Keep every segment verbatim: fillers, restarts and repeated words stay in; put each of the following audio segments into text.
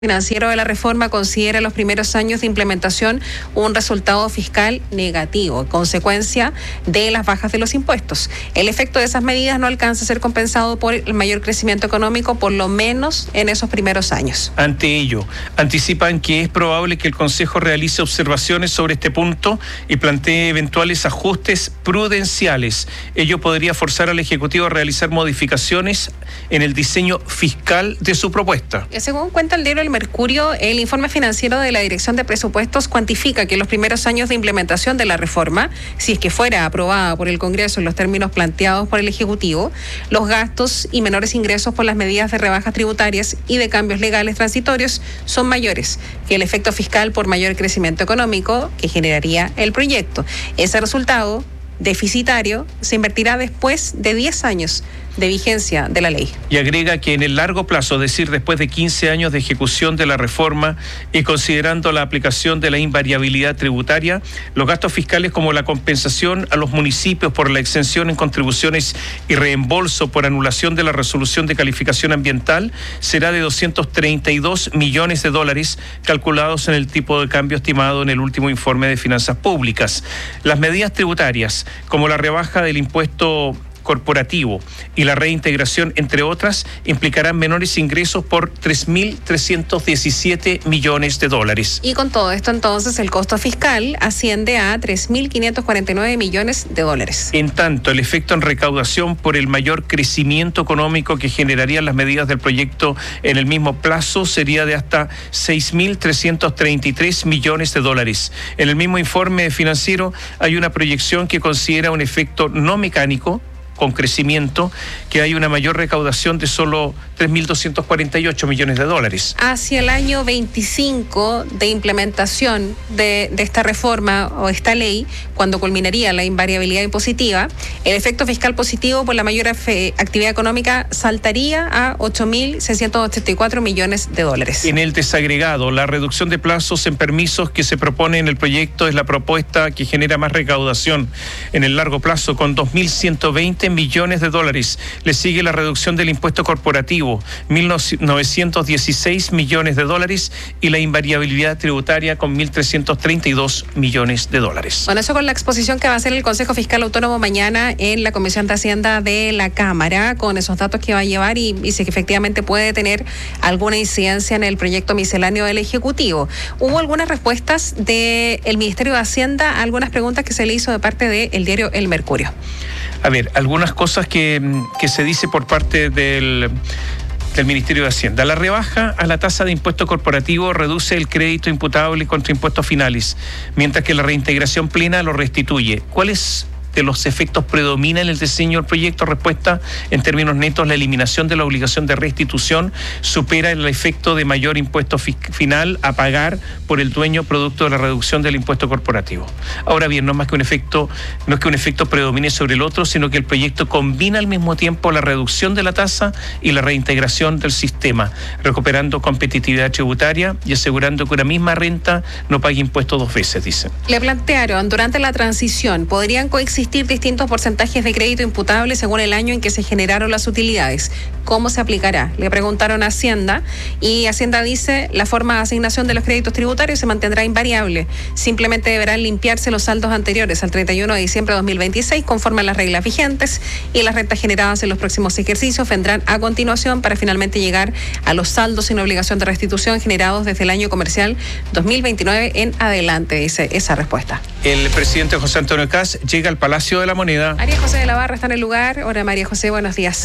financiero de la reforma considera los primeros años de implementación un resultado fiscal negativo, consecuencia de las bajas de los impuestos. El efecto de esas medidas no alcanza a ser compensado por el mayor crecimiento económico, por lo menos en esos primeros años. Ante ello, anticipan que es probable que el Consejo realice observaciones sobre este punto y plantee eventuales ajustes prudenciales. Ello podría forzar al Ejecutivo a realizar modificaciones en el diseño fiscal de su propuesta. Según cuenta el diario El Mercurio, el informe financiero de la Dirección de Presupuestos cuantifica que en los primeros años de implementación de la reforma, si es que fuera aprobada por el Congreso en los términos planteados por el Ejecutivo, los gastos y menores ingresos por las medidas de rebajas tributarias y de cambios legales transitorios son mayores que el efecto fiscal por mayor crecimiento económico que generaría el proyecto. Ese resultado deficitario se invertirá después de diez años de vigencia de la ley. Y agrega que en el largo plazo, es decir, después de quince años de ejecución de la reforma y considerando la aplicación de la invariabilidad tributaria, los gastos fiscales como la compensación a los municipios por la exención en contribuciones y reembolso por anulación de la resolución de calificación ambiental será de doscientos treinta y dos millones de dólares, calculados en el tipo de cambio estimado en el último informe de finanzas públicas. Las medidas tributarias, como la rebaja del impuesto corporativo y la reintegración, entre otras, implicarán menores ingresos por tres mil trescientos diecisiete millones de dólares. Y con todo esto, entonces, el costo fiscal asciende a tres mil quinientos cuarenta y nueve millones de dólares. En tanto, el efecto en recaudación por el mayor crecimiento económico que generarían las medidas del proyecto en el mismo plazo sería de hasta seis mil trescientos treinta y tres millones de dólares. En el mismo informe financiero hay una proyección que considera un efecto no mecánico con crecimiento, que hay una mayor recaudación de solo tres mil doscientos cuarenta y ocho millones de dólares. Hacia el año veinticinco de implementación de, de esta reforma o esta ley, cuando culminaría la invariabilidad impositiva, el efecto fiscal positivo por la mayor actividad económica saltaría a ocho mil seiscientos ochenta y cuatro millones de dólares. En el desagregado, la reducción de plazos en permisos que se propone en el proyecto es la propuesta que genera más recaudación en el largo plazo, con dos mil ciento veinte millones de dólares. Le sigue la reducción del impuesto corporativo, mil novecientos dieciséis millones de dólares, y la invariabilidad tributaria con mil trescientos treinta y dos millones de dólares. Bueno, eso con la exposición que va a hacer el Consejo Fiscal Autónomo mañana en la Comisión de Hacienda de la Cámara, con esos datos que va a llevar y, y si efectivamente puede tener alguna incidencia en el proyecto misceláneo del Ejecutivo. Hubo algunas respuestas del Ministerio de Hacienda a algunas preguntas que se le hizo de parte del diario El Mercurio. A ver, algunas cosas que, que se dice por parte del, del Ministerio de Hacienda. La rebaja a la tasa de impuesto corporativo reduce el crédito imputable contra impuestos finales, mientras que la reintegración plena lo restituye. ¿Cuál es de los efectos predomina en el diseño del proyecto? Respuesta: en términos netos, la eliminación de la obligación de restitución supera el efecto de mayor impuesto fi- final a pagar por el dueño producto de la reducción del impuesto corporativo. Ahora bien, no es más que un efecto, no es que un efecto predomine sobre el otro, sino que el proyecto combina al mismo tiempo la reducción de la tasa y la reintegración del sistema, recuperando competitividad tributaria y asegurando que una misma renta no pague impuestos dos veces, dicen. Le plantearon, durante la transición, ¿podrían coexistir distintos porcentajes de crédito imputable según el año en que se generaron las utilidades? ¿Cómo se aplicará? Le preguntaron a Hacienda y Hacienda dice: la forma de asignación de los créditos tributarios se mantendrá invariable. Simplemente deberán limpiarse los saldos anteriores al treinta y uno de diciembre de dos mil veintiséis conforme a las reglas vigentes, y las rentas generadas en los próximos ejercicios vendrán a continuación para finalmente llegar a los saldos sin obligación de restitución generados desde el año comercial dos mil veintinueve en adelante, dice esa respuesta. El presidente José Antonio Kast llega al Palacio de la Moneda. María José de la Barra está en el lugar. Hola María José, buenos días.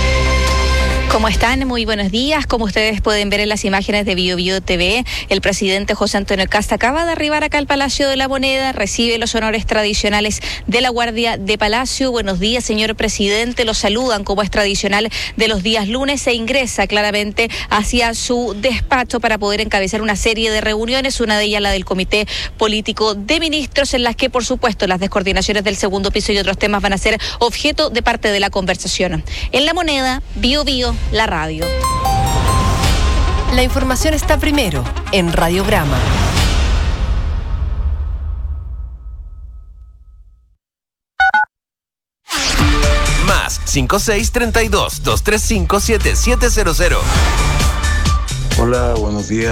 ¿Cómo están? Muy buenos días. Como ustedes pueden ver en las imágenes de Bio Bio T V, el presidente José Antonio Kast acaba de arribar acá al Palacio de la Moneda, recibe los honores tradicionales de la Guardia de Palacio. Buenos días, señor presidente. Lo saludan como es tradicional de los días lunes e ingresa claramente hacia su despacho para poder encabezar una serie de reuniones, una de ellas la del Comité Político de Ministros, en las que, por supuesto, las descoordinaciones del segundo piso y otros temas van a ser objeto de parte de la conversación. En La Moneda, Bio Bio, la radio. La información está primero en Radiograma. Más cinco seis treinta y dos, doscientos treinta y cinco, setenta y siete cero cero. Hola, buenos días.